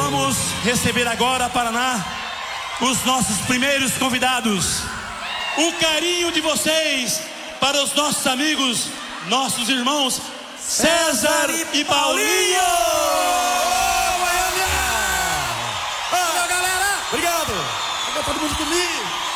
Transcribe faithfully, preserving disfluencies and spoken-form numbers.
vamos receber agora, Paraná, os nossos primeiros convidados. O carinho de vocês para os nossos amigos, nossos irmãos César e Paulinho! Valeu, galera! Obrigado! Agora todo mundo comigo!